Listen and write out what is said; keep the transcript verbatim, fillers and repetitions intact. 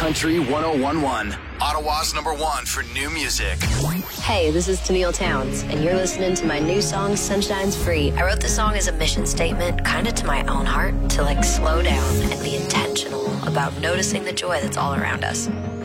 Country ten eleven, Ottawa's number one for new music. Hey, this is Tennille Towns, and you're listening to my new song, Sunshine's Free. I wrote this song as a mission statement, kind of to my own heart, to like slow down and be intentional about noticing the joy that's all around us.